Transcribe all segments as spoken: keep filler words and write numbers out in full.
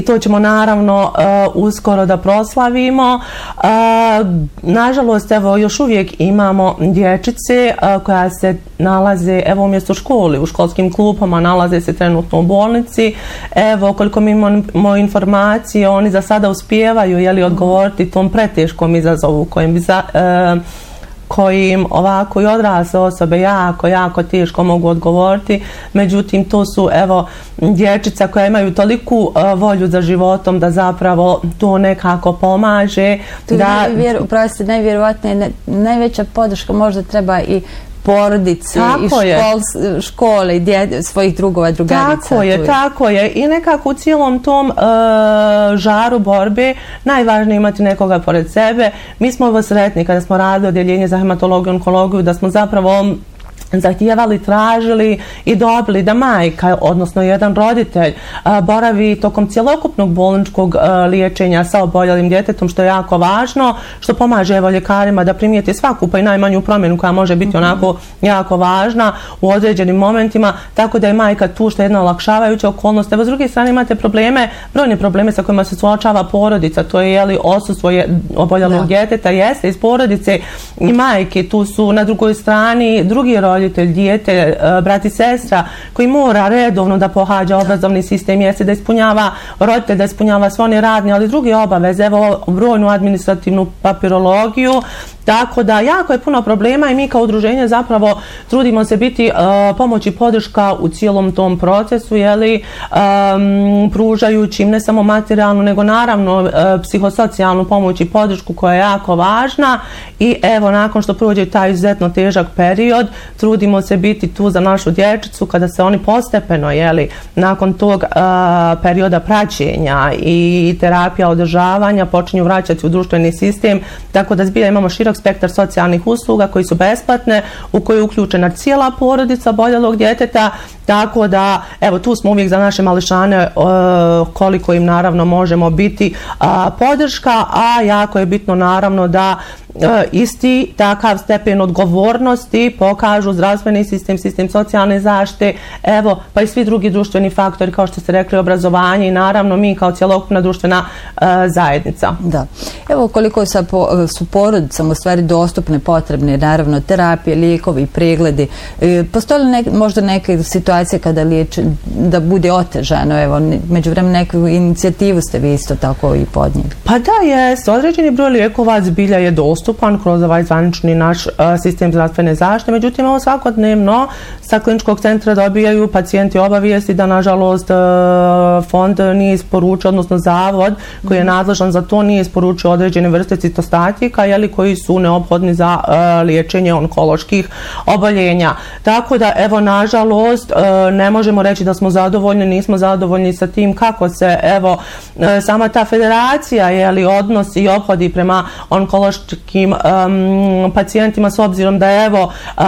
to ćemo naravno uskoro da proslavimo. Nažalost, evo, još uvijek imamo dječice koja se nalaze, evo, umjesto školi, u školskim klupama, nalaze se trenutno u bolnici. Evo, koliko mi imamo informacije, oni za sada uspijevaju, jeli, odgovoriti tom preteškom izazovu kojim bi za... kojim ovako i odrasle osobe jako, jako teško mogu odgovoriti. Međutim, to su, evo, dječica koja imaju toliku uh, volju za životom da zapravo to nekako pomaže. Tu da, vjeru, prosti, najvjerovatnije, ne, najveća podrška možda treba i porodice i škol, škole i dje, svojih drugova, drugarica. Tako je, je, tako je. I nekako u cijelom tom uh, žaru borbe najvažnije imati nekoga pored sebe. Mi smo ovo sretni kada smo radili odjeljenje za hematologiju i onkologiju, da smo zapravo zahtijevali, tražili i dobili da majka, odnosno jedan roditelj, boravi tokom cjelokupnog bolničkog liječenja sa oboljelim djetetom, što je jako važno, što pomaže, evo, ljekarima da primijeti svaku pa i najmanju promjenu koja može biti onako jako važna u određenim momentima, tako da je majka tu, što je jedna olakšavajuća okolnost. Evo, s druge strane imate probleme, brojne probleme sa kojima se suočava porodica, to je, jeli, odsustvo oboljelog djeteta, jeste iz porodice i majke, tu su na drugoj strani drugi roditelji, roditelj, dijete, brat i sestra koji mora redovno da pohađa obrazovni sistem, jeste da ispunjava, roditelj da ispunjava sve one radne, ali druge obaveze, evo, brojnu administrativnu papirologiju. Tako da jako je puno problema i mi kao udruženje zapravo trudimo se biti uh, pomoć i podrška u cijelom tom procesu, jeli, um, pružajući im ne samo materijalnu, nego naravno uh, psihosocijalnu pomoć i podršku koja je jako važna. I evo, nakon što prođe taj izuzetno težak period, trudimo se biti tu za našu dječicu kada se oni postepeno, jeli, nakon tog uh, perioda praćenja i terapija održavanja počinju vraćati u društveni sistem, tako da zbilja imamo širok spektar socijalnih usluga koji su besplatne, u koje je uključena cijela porodica oboljelog djeteta, tako da, evo, tu smo uvijek za naše mališane koliko im naravno možemo biti podrška, a jako je bitno naravno da isti takav stepen odgovornosti pokažu zdravstveni sistem, sistem socijalne zaštite, evo, pa i svi drugi društveni faktori, kao što ste rekli, obrazovanje i naravno mi kao cjelokupna društvena uh, zajednica. Da. Evo, koliko sa po, su porodicama u stvari dostupne, potrebne, naravno, terapije, lijekovi, pregledi. E, postoji li nek, možda neke situacije kada liječe, da bude otežano? Evo, među vremenu neku inicijativu ste vi isto tako i podnijeli. Pa da, jest. Određeni broj lijekova zbilja je dostupan kroz ovaj zvanični naš uh, sistem zdravstvene zaštite. Međutim, ovo svakodnevno sa kliničkog centra dobijaju pacijenti obavijesti da, nažalost, uh, fond nije isporučio, odnosno zavod koji je nadležan za to nije isporučio određene vrste citostatika, jeli, koji su neophodni za uh, liječenje onkoloških oboljenja. Tako da, evo, nažalost, uh, ne možemo reći da smo zadovoljni, nismo zadovoljni sa tim kako se, evo, uh, sama ta federacija, jeli, odnosi i ophodi prema onkološkim um, pacijentima, s obzirom da, evo, uh,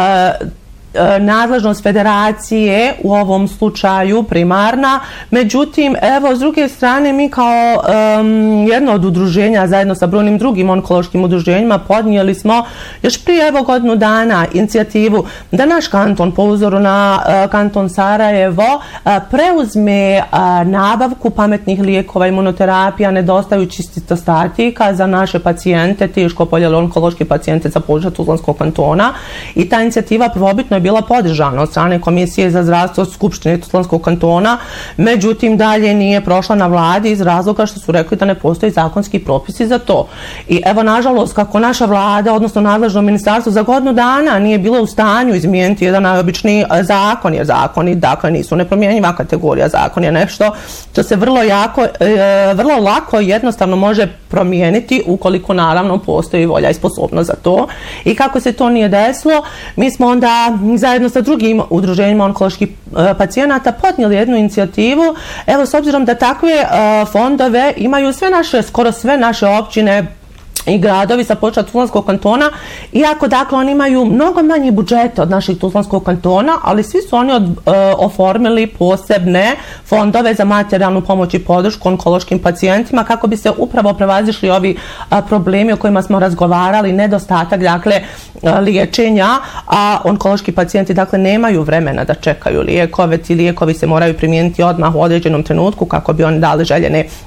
nadležnost federacije u ovom slučaju primarna. Međutim, evo, s druge strane, mi kao um, jedno od udruženja zajedno sa brojnim drugim onkološkim udruženjima podnijeli smo još prije, evo, godinu dana inicijativu da naš kanton, po uzoru na uh, kanton Sarajevo, uh, preuzme uh, nabavku pametnih lijekova, imunoterapija, nedostajući citostatika za naše pacijente, teško oboljele onkološke pacijente za područja Tuzlanskog kantona. I ta inicijativa prvobitno je bila podržana od strane Komisije za zdravstvo Skupštine Tuzlanskog kantona, međutim dalje nije prošla na vladi iz razloga što su rekli da ne postoji zakonski propisi za to. I evo, nažalost, kako naša vlada, odnosno nadležno ministarstvo, za godinu dana nije bilo u stanju izmijeniti jedan najobičniji zakon, jer zakoni, dakle, nisu nepromjenjiva kategorija, zakon je nešto što se vrlo jako, e, vrlo lako i jednostavno može promijeniti ukoliko naravno postoji volja i sposobnost za to. I kako se to nije desilo, mi smo onda zajedno sa drugim udruženjima onkoloških e, pacijenata podnijeli jednu inicijativu. Evo, s obzirom da takve e, fondove imaju sve naše, skoro sve naše općine i gradovi sa područja Tuzlanskog kantona, iako, dakle, oni imaju mnogo manji budžete od naših Tuzlanskog kantona, ali svi su oni od, e, oformili posebne fondove za materijalnu pomoć i podršku onkološkim pacijentima kako bi se upravo prevazišli ovi a, problemi o kojima smo razgovarali, nedostatak, dakle, liječenja, a onkološki pacijenti, dakle, nemaju vremena da čekaju lijekove. Ti lijekovi se moraju primijeniti odmah u određenom trenutku kako bi oni dali željene